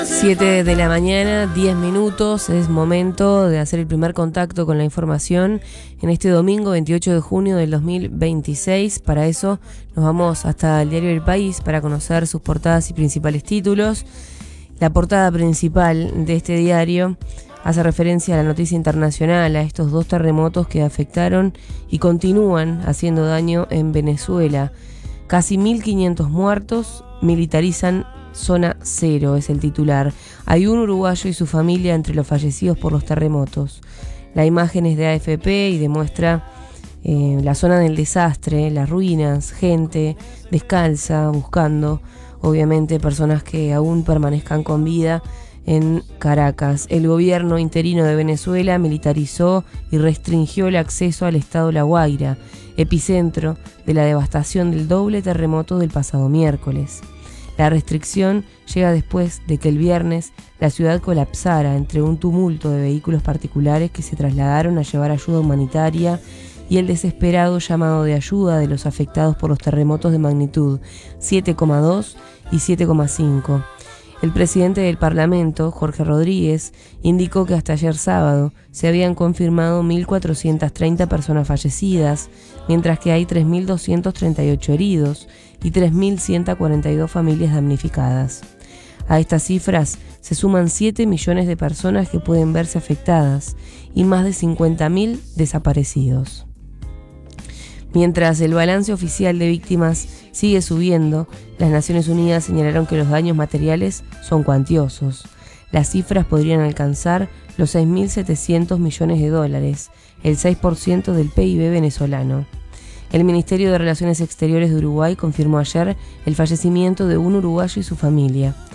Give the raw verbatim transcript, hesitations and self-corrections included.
siete de la mañana, diez minutos, es momento de hacer el primer contacto con la información en este domingo veintiocho de junio del dos mil veintiséis. Para eso nos vamos hasta el diario El País para conocer sus portadas y principales títulos. La portada principal de este diario hace referencia a la noticia internacional, a estos dos terremotos que afectaron y continúan haciendo daño en Venezuela. Casi mil quinientos muertos, militarizan zona cero, es el titular. Hay un uruguayo y su familia entre los fallecidos por los terremotos. La imagen es de A F P y demuestra eh, la zona del desastre, las ruinas, gente descalza, buscando, obviamente, personas que aún permanezcan con vida en Caracas. El gobierno interino de Venezuela militarizó y restringió el acceso al estado La Guaira, epicentro de la devastación del doble terremoto del pasado miércoles. La restricción llega después de que el viernes la ciudad colapsara entre un tumulto de vehículos particulares que se trasladaron a llevar ayuda humanitaria y el desesperado llamado de ayuda de los afectados por los terremotos de magnitud siete coma dos y siete coma cinco. El presidente del Parlamento, Jorge Rodríguez, indicó que hasta ayer sábado se habían confirmado mil cuatrocientas treinta personas fallecidas, mientras que hay tres mil doscientos treinta y ocho heridos y tres mil ciento cuarenta y dos familias damnificadas. A estas cifras se suman siete millones de personas que pueden verse afectadas y más de cincuenta mil desaparecidos. Mientras el balance oficial de víctimas sigue subiendo, las Naciones Unidas señalaron que los daños materiales son cuantiosos. Las cifras podrían alcanzar los seis mil setecientos millones de dólares, el seis por ciento del P I B venezolano. El Ministerio de Relaciones Exteriores de Uruguay confirmó ayer el fallecimiento de un uruguayo y su familia.